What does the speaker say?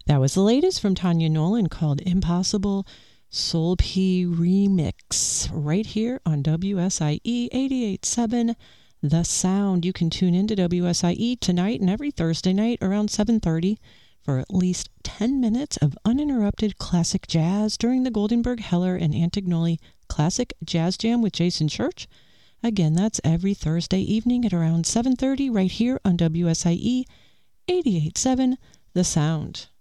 That was the latest from Tanya Nolan called Impossible Soul P Remix right here on WSIE 88.7 The Sound. You can tune into WSIE tonight and every Thursday night around 7:30 for at least 10 minutes of uninterrupted classic jazz during the Goldenberg, Heller, and Antignoli Classic Jazz Jam with Jason Church. Again, that's every Thursday evening at around 7:30 right here on WSIE 88.7 The Sound.